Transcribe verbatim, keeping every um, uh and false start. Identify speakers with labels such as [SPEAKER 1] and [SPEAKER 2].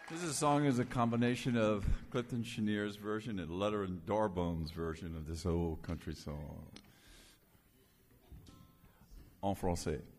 [SPEAKER 1] This song is a combination of Clifton Cheniere's version and Letter and Darbone's version of this old country song. En français.